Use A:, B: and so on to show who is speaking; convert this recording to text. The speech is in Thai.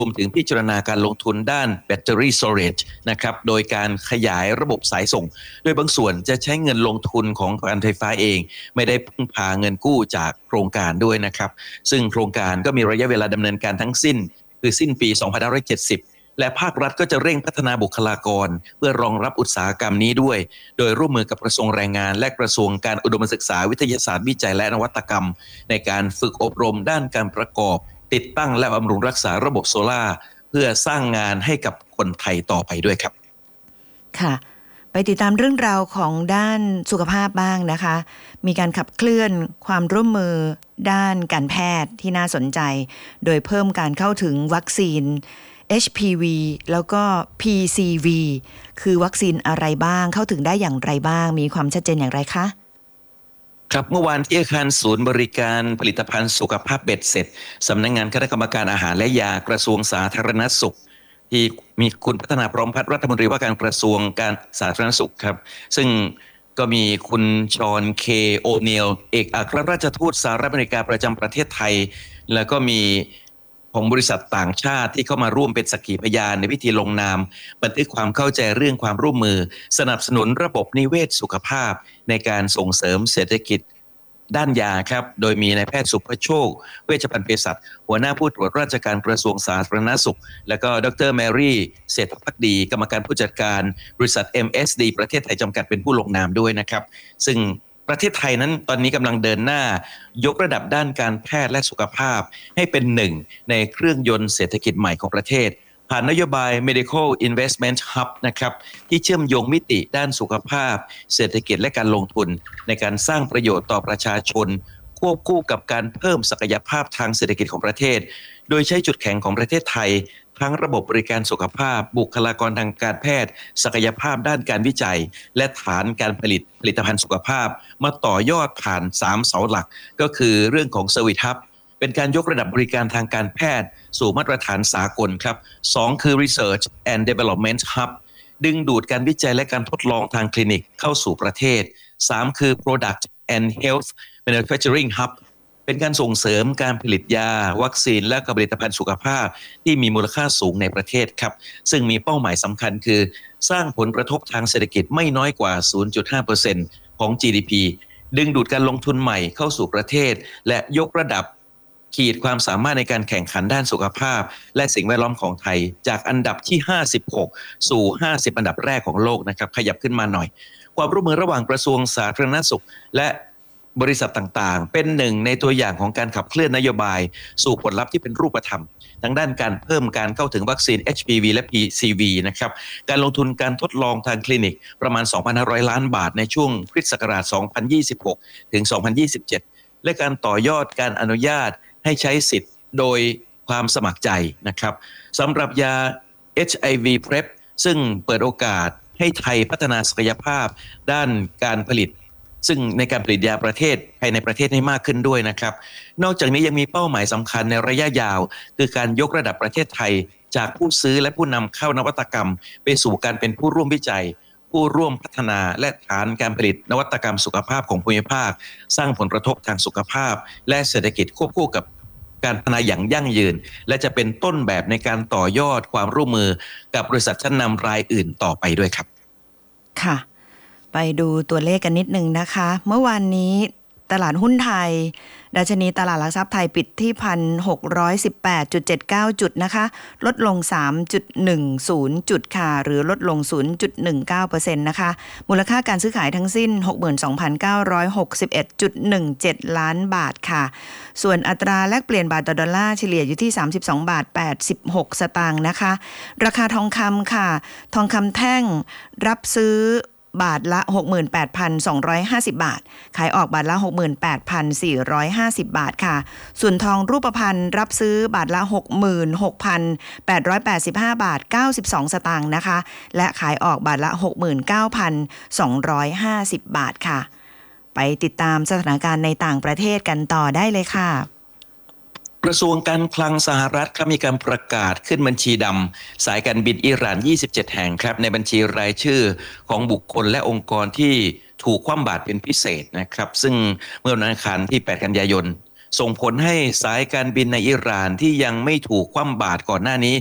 A: รวมถึงพิจารณาการลงทุนด้านแบตเตอรี่ storage นะครับโดยการขยายระบบสายส่งโดยบางส่วนจะใช้เงินลงทุนของการไฟฟ้าเองไม่ได้พึ่งพาเงินกู้จากโครงการด้วยนะครับซึ่งโครงการก็มีระยะเวลาดำเนินการทั้งสิ้นคือสิ้นปี 2570 และภาครัฐก็จะเร่งพัฒนาบุคลากรเพื่อรองรับอุตสาหกรรมนี้ด้วยโดยร่วมมือกับกระทรวงแรงงานและกระทรวงการอุดมศึกษาวิทยาศาสตร์วิจัยและนวัตกรรมในการฝึกอบรมด้านการประกอบติดตั้งและบำรุงรักษาระบบโซล่าเพื่อสร้างงานให้กับคนไทยต่อไปด้วยครับ
B: ค่ะไปติดตามเรื่องราวของด้านสุขภาพบ้างนะคะมีการขับเคลื่อนความร่วมมือด้านการแพทย์ที่น่าสนใจโดยเพิ่มการเข้าถึงวัคซีน HPV แล้วก็ PCV คือวัคซีนอะไรบ้างเข้าถึงได้อย่างไรบ้างมีความชัดเจนอย่างไรคะ
A: ครับเมื่อวานที่อาคารศูนย์บริการผลิตภัณฑ์สุขภาพเบ็ดเสร็จสำนักงานคณะกรรมการอาหารและยากระทรวงสาธารณสุขที่มีคุณพัฒนาพร้อมพัฒน์รัฐมนตรีว่าการกระทรวงการสาธารณสุขครับซึ่งก็มีคุณชอนเคโอเนียลเอกอัครราชทูตสหรัฐอเมริกาประจำประเทศไทยแล้วก็มีของบริษัทต่างชาติที่เข้ามาร่วมเป็นสักขีพยานในพิธีลงนามบันทึกความเข้าใจเรื่องความร่วมมือสนับสนุนระบบนิเวศสุขภาพในการส่งเสริมเศรษฐกิจด้านยาครับโดยมีนายแพทย์สุภโชคเวชภัณฑ์เภสัชหัวหน้าผู้ตรวจราชการกระทรวงสาธารณสุขและก็ดรแมรี่เศรษฐภักดีกรรมการผู้จัดการบริษัท MSD ประเทศไทยจำกัดเป็นผู้ลงนามด้วยนะครับซึ่งประเทศไทยนั้นตอนนี้กำลังเดินหน้ายกระดับด้านการแพทย์และสุขภาพให้เป็นหนึ่งในเครื่องยนต์เศรษฐกิจใหม่ของประเทศผ่านนโยบาย Medical Investment Hub นะครับที่เชื่อมโยงมิติด้านสุขภาพเศรษฐกิจและการลงทุนในการสร้างประโยชน์ต่อประชาชนควบคู่กับการเพิ่มศักยภาพทางเศรษฐกิจของประเทศโดยใช้จุดแข็งของประเทศไทยทั้งระบบบริการสุขภาพบุคลากรทางการแพทย์ศักยภาพด้านการวิจัยและฐานการผลิตผลิตภัณฑ์สุขภาพมาต่อยอดผ่าน3เสาหลักก็คือเรื่องของ Service Hub เป็นการยกระดับบริการทางการแพทย์สู่มาตรฐานสากลครับ2คือ Research and Development Hub ดึงดูดการวิจัยและการทดลองทางคลินิกเข้าสู่ประเทศ3คือ Product and Health Manufacturing Hub เป็นการส่งเสริมการผลิตยาวัคซีนและผลิตภัณฑ์สุขภาพที่มีมูลค่าสูงในประเทศครับซึ่งมีเป้าหมายสำคัญคือสร้างผลกระทบทางเศรษฐกิจไม่น้อยกว่า 0.5% ของ GDP ดึงดูดการลงทุนใหม่เข้าสู่ประเทศและยกระดับขีดความสามารถในการแข่งขันด้านสุขภาพและสิ่งแวดล้อมของไทยจากอันดับที่56สู่50อันดับแรกของโลกนะครับขยับขึ้นมาหน่อยความร่วมมือระหว่างกระทรวงสาธารณสุขและบริษัทต่างๆเป็นหนึ่งในตัวอย่างของการขับเคลื่อนนโยบายสู่ผลลัพธ์ที่เป็นรูปธรรมทั้งด้านการเพิ่มการเข้าถึงวัคซีน HPV และ PCV นะครับการลงทุนการทดลองทางคลินิกประมาณ 2,500 ล้านบาทในช่วงคริสต์ศักราช 2026 ถึง 2027 และการต่อยอดการอนุญาตให้ใช้สิทธิ์โดยความสมัครใจนะครับสำหรับยา HIV PrEP ซึ่งเปิดโอกาสให้ไทยพัฒนาศักยภาพด้านการผลิตซึ่งในการผลิตยาประเทศภายในประเทศให้มากขึ้นด้วยนะครับนอกจากนี้ยังมีเป้าหมายสำคัญในระยะยาวคือการยกระดับประเทศไทยจากผู้ซื้อและผู้นำเข้านวัตกรรมไปสู่การเป็นผู้ร่วมวิจัยผู้ร่วมพัฒนาและฐานการผลิตนวัตกรรมสุขภาพของภูมิภาคสร้างผลกระทบทางสุขภาพและเศรษฐกิจควบคู่กับการพัฒนาอย่างยั่งยืนและจะเป็นต้นแบบในการต่อยอดความร่วมมือกับบริษัทชั้นนำรายอื่นต่อไปด้วยครับค่ะ
B: ไปดูตัวเลขกันนิดนึงนะคะเมื่อวานนี้ตลาดหุ้นไทยดัชนีตลาดหลักทรัพย์ไทยปิดที่ 1,618.79 จุดนะคะลดลง 3.10 จุดค่ะหรือลดลง 0.19% นะคะมูลค่าการซื้อขายทั้งสิ้น 62,961.17 ล้านบาทค่ะส่วนอัตราแลกเปลี่ยนบาทต่อดอลลาร์เฉลี่ยอยู่ที่ 32 บาท 86 สตางค์นะคะราคาทองคำค่ะทองคำแท่งรับซื้อบาทละ 68,250 บาทขายออกบาทละ 68,450 บาทค่ะส่วนทองรูปพรรณรับซื้อบาทละ 66,885 บาท92 สตางค์นะคะและขายออกบาทละ 69,250 บาทค่ะไปติดตามสถานการณ์ในต่างประเทศกันต่อได้เลยค่ะ
A: กระทรวงการคลังสหรัฐครับมีการประกาศขึ้นบัญชีดำสายการบินอิหร่าน27แห่งครับในบัญชีรายชื่อของบุคคลและองค์กรที่ถูกคว่ำบาตรเป็นพิเศษนะครับซึ่งเมื่อวันอังคารที่8กันยายนส่งผลให้สายการบินในอิหร่านที่ยังไม่ถูกคว่ำบาตรก่อนหน้านี้